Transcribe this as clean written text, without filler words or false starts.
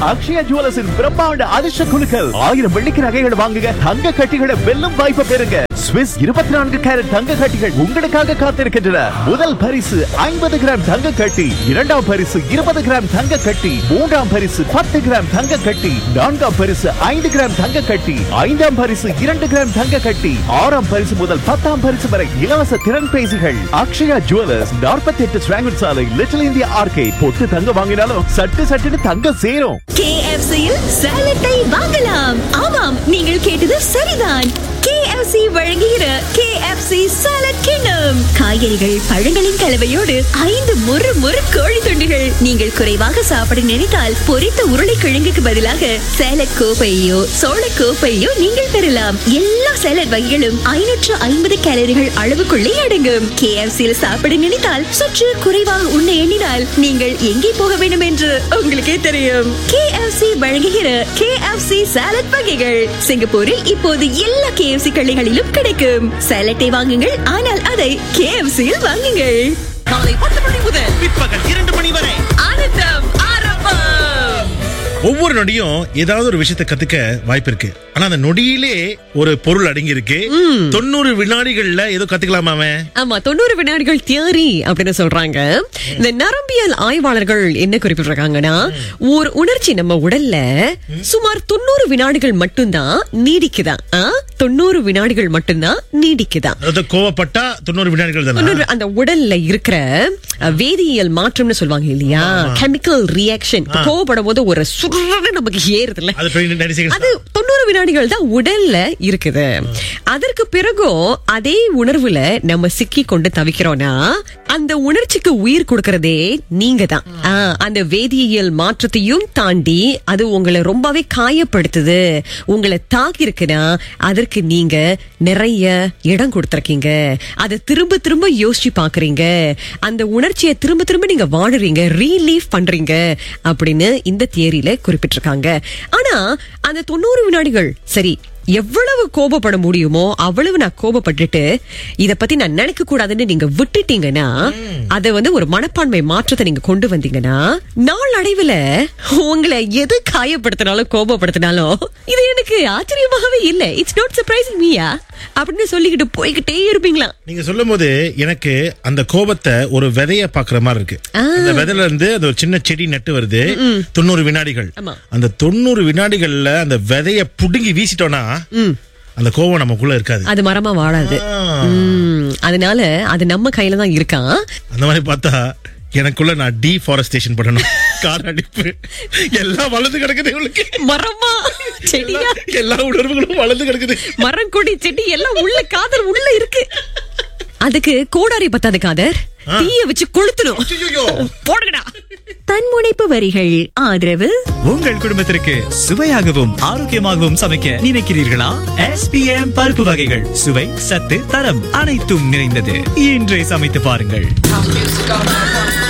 அக்ஷயா ஜுவல்லர்ஸின் பிரம்மாண்ட அதிர்ஷ்ட குலுக்கல் 1000 வெள்ளிக்கு நகைகள் வாங்குங்க, தங்க கட்டிகளை வெல்லும் வாய்ப்பு பெறுங்க. ஸ்விஸ் 24 கேரட் தங்க கட்டிகள் உங்களுக்காக காத்திருக்கின்றன. முதல் பரிசு 50 கிராம் தங்க கட்டி, இரண்டாம் பரிசு 20 கிராம் தங்க கட்டி, மூன்றாம் பரிசு 10 கிராம் தங்க கட்டி, நான்காம் பரிசு 5 கிராம் தங்க கட்டி, ஐந்தாம் பரிசு 2 கிராம் தங்க கட்டி, ஆறாம் பரிசு முதல் 10ஆம் பரிசு வரை இலவச திறன் பேசிகள். அக்ஷயா ஜுவல்லர்ஸ் 48 ஸ்வாங்கன் சாலை, லிட்டில் இந்தியா ஆர்கேட். பொட்டு தங்க வாங்கினாலும் சட்டுன்னு தங்க சேரும். KFC-யில் சாலட்டை வாங்கலாம். ஆமாம், நீங்கள் கேட்டது சரிதான். KFC வழங்குகிற KFC சாலட் கிண்ணம். காய்கறிகள், பழங்களின் கலவையோடு 5 மொறு கோழி துண்டுகள். நீங்கள் குறைவாக சாப்பிட நினைத்தால் பொரித்த உருளைக்கிழங்குக்கு பதிலாக சாலட் கோப்பையோ சோள கோப்பையோ நீங்கள் பெறலாம். எல்லா சாலட் வகைகளும் 550 கேலரிகள் அளவுக்குள்ளே அடங்கும். KFC-யில் சாப்பிட நினைத்தால் சற்று குறைவாக உண்ண எண்ணினால் நீங்கள் எங்கே போக வேண்டும் என்று உங்களுக்கே தெரியும். KFC வழங்குகிற KFC சாலட் வகைகள் சிங்கப்பூரில் இப்போது எல்லா KFC கடைகளிலும் கிடைக்கும். சாலட்டை வாங்குங்கள், ஆனால் அதை KFC-யில் வாங்குங்கள். காலை 10 மணி முதல் பிற்பகல் 2 மணி வரை ஆனந்தம் ஆரம்பம். ஒவ்வொரு நொடியும் ஏதாவது ஒரு விஷயத்தை கத்துக்க வாய்ப்பு இருக்கு. ஆனா அந்த நொடியிலே ஒரு பொருள் அடங்கி இருக்கு. 90 வினாடிகள்ல ஏதோ கத்துக்கலாமா? ஆமா, 90 வினாடிகள் தியரி அப்படின்னு சொல்றாங்க. இந்த நரம்பியல் ஆய்வாளர்கள் என்ன குறிப்பிட்டிருக்காங்கன்னா, ஒரு உணர்ச்சி நம்ம உடல்ல சுமார் 90 வினாடிகள் மட்டும்தான் நீடிக்குதான். 90 வினாடிகள் மட்டும்தான் நீடிக்குதான். அதாவது கோவப்பட்டா 90 வினாடிகள் தான் அந்த உடல்ல இருக்கிற வேதியியல் மாற்றம்னு சொல்லுவாங்க இல்லையா, கெமிக்கல் ரியாக்ஷன். கோவப்படும் போது ஒரு நமக்கு ஏறுதுல்ல, அது 90 வினாடிகள் தான் உடல்ல இருக்குது. அதற்கு பிறகும் அதே உணர்வுல நம்ம சிக்கி கொண்டு தவிக்கிறோம்னா அந்த உணர்ச்சிக்கு உயிர் கொடுக்கறதே நீங்க தான். அந்த வேதியியல் மாற்றத்தையும் தாண்டி அது உங்களை ரொம்பவே காயப்படுத்துது, உங்களை தாக்கி இருக்குன்னா அதற்கு நீங்க நிறைய இடம் கொடுத்திருக்கீங்க. அதை திரும்ப யோசிச்சு பாக்குறீங்க, அந்த உணர்ச்சியை திரும்ப நீங்க வாடுறீங்க, ரீலீவ் பண்றீங்க அப்படின்னு இந்த தியரியில குறிப்பிட்டிருக்காங்க. ஆனா அந்த 90 வினாடிகள் சரி, எவ்வளவு கோபப்பட முடியுமோ அவ்வளவு நான் கோபப்பட்டுட்டு இத பத்தி நான் நினைக்க கூடாதுன்னு நீங்க விட்டுட்டீங்கன்னா, அத ஒரு மனப்பான்மை மாற்றத்தை நீங்க கொண்டு வந்தீங்கன்னா, நாள் அடைவுல உங்களை எது காயப்படுத்தினாலும் கோபப்படுத்தினாலும் இது எனக்கு ஆச்சரியமாகவே இல்ல, இட்ஸ் நாட் சர்ப்ரைசிங் மீயா அப்படின்னு சொல்லிக்கிட்டு போய்கிட்டே இருப்பீங்களா? நீங்க சொல்லும் போது எனக்கு அந்த கோபத்தை ஒரு விதைய பாக்குற மாதிரி இருக்கு. அந்த விதையில இருந்து அது ஒரு சின்ன செடி நட்டு வருது. 90 வினாடிகள். அந்த 90 வினாடிகள்ல அந்த விதைய புடுங்கி வீசிட்டோம்னா அந்த கோவம் நமக்குள்ள இருக்காது, அது மரமா வாழாது. அதனால அது நம்ம கையில தான் இருக்கான். அந்த மாதிரி பார்த்தா எனக்குள்ள நான் டீஃபாரஸ்டேஷன் பண்ணணும். காடழிப்பு எல்லாம் வளர்ந்து கிடக்குது. உங்களுக்கு மரமா செடியா எல்லா உணர்வுகளும் வளர்ந்து கிடக்குது. மரம், கொடி, செடி எல்லாம் உள்ள காதல் உள்ள இருக்கு. அதுக்கு கோடாரி பத்தாது காதர், தீய வச்சு கொளுத்தணும். போடுங்கடா. தன்முனைப்பு வரிகள் ஆதரவு. உங்கள் குடும்பத்திற்கு சுவையாகவும் ஆரோக்கியமாகவும் சமைக்க நினைக்கிறீர்களா? SPM பருப்பு வகைகள் சுவை, சத்து, தரம் அனைத்தும் நிறைந்தது. இன்றே சமைத்து பாருங்கள்.